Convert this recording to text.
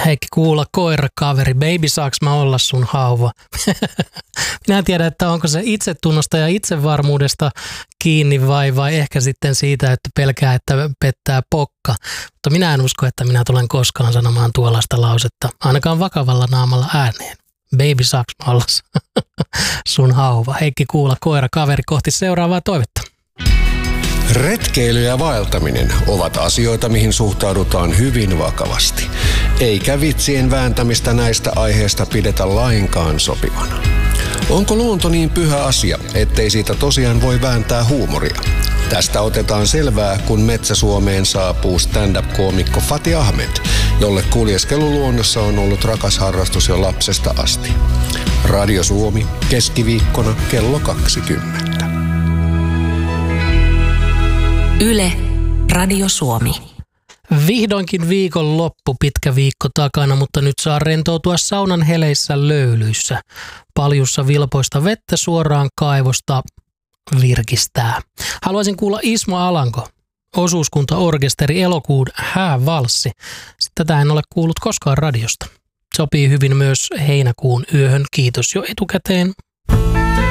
Heikki Kuula, koirakaveri, baby saaks mä olla sun hauva? Minä en tiedä, että onko se itsetunnosta ja itsevarmuudesta kiinni vai ehkä sitten siitä, että pelkää, että pettää pokka. Mutta minä en usko, että minä tulen koskaan sanomaan tuollaista lausetta, ainakaan vakavalla naamalla ääneen. Baby saaks mä olla sun hauva? Heikki Kuula, koirakaveri, kohti seuraavaa toivetta. Retkeily ja vaeltaminen ovat asioita, mihin suhtaudutaan hyvin vakavasti. Eikä vitsien vääntämistä näistä aiheista pidetä lainkaan sopivana. Onko luonto niin pyhä asia, ettei siitä tosiaan voi vääntää huumoria? Tästä otetaan selvää, kun Metsä-Suomeen saapuu stand-up-koomikko Fatih Ahmed, jolle kuljeskelu luonnossa on ollut rakas harrastus jo lapsesta asti. Radio Suomi, keskiviikkona kello 20. Yle, Radio Suomi. Vihdoinkin viikon loppu, pitkä viikko takana, mutta nyt saa rentoutua saunan heleissä löylyissä. Paljussa vilpoista vettä suoraan kaivosta virkistää. Haluaisin kuulla Ismo Alanko, osuuskuntaorkesteri Elokuun häävalssi. Tätä en ole kuullut koskaan radiosta. Sopii hyvin myös heinäkuun yöhön. Kiitos jo etukäteen.